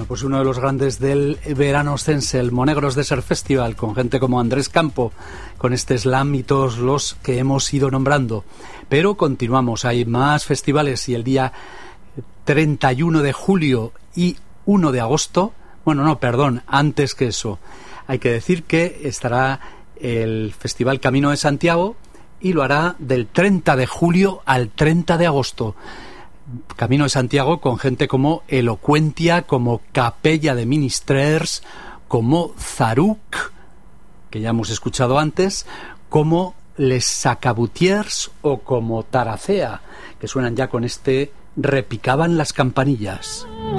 Bueno, pues uno de los grandes del verano ostense, el Monegros Desert Festival, con gente como Andrés Campo, con este slam y todos los que hemos ido nombrando. Pero continuamos, hay más festivales y el día 31 de julio y 1 de agosto, antes que eso, hay que decir que estará el Festival Camino de Santiago y lo hará del 30 de julio al 30 de agosto. Camino de Santiago con gente como Elocuentia, como Capella de Ministrers, como Zaruk, que ya hemos escuchado antes, como Les Sacabutiers o como Taracea, que suenan ya con este Repicaban las campanillas.